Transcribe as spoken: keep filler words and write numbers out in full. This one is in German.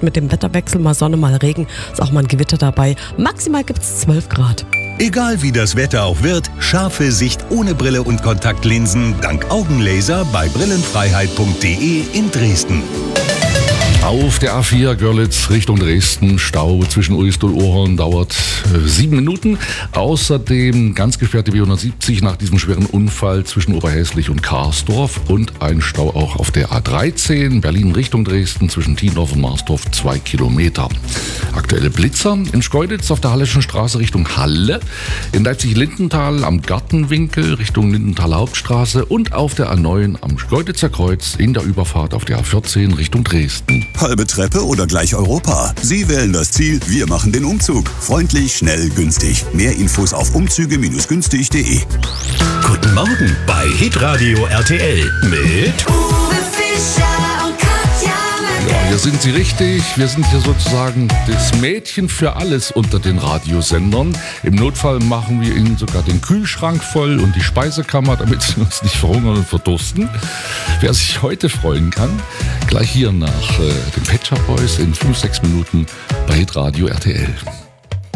Aussicht mit dem Wetterwechsel, mal Sonne, mal Regen, ist auch mal ein Gewitter dabei. Maximal gibt es zwölf Grad. Egal wie das Wetter auch wird, scharfe Sicht ohne Brille und Kontaktlinsen dank Augenlaser bei brillenfreiheit punkt de in Dresden. Auf der A vier Görlitz Richtung Dresden, Stau zwischen Uist und Ohrhorn dauert äh, sieben Minuten. Außerdem ganz gesperrt die B hundertsiebzig nach diesem schweren Unfall zwischen Oberhäslich und Karsdorf und ein Stau auch auf der A dreizehn Berlin Richtung Dresden zwischen Tiendorf und Marsdorf, zwei Kilometer. Aktuelle Blitzer in Schkeuditz auf der Halleschen Straße Richtung Halle, in Leipzig-Lindenthal am Gartenwinkel Richtung Lindenthaler Hauptstraße und auf der A neun am Schkeuditzer Kreuz in der Überfahrt auf der A vierzehn Richtung Dresden. Halbe Treppe oder gleich Europa? Sie wählen das Ziel, wir machen den Umzug. Freundlich, schnell, günstig. Mehr Infos auf umzüge günstig punkt de. Guten Morgen bei Hitradio R T L mit Uwe Fischer und Katja Ja, hier sind Sie richtig. Wir sind hier sozusagen das Mädchen für alles unter den Radiosendern. Im Notfall machen wir Ihnen sogar den Kühlschrank voll und die Speisekammer, damit Sie uns nicht verhungern und verdursten. Wer sich heute freuen kann, gleich hier nach äh, den Pet Shop Boys in fünf, sechs Minuten bei Hitradio R T L.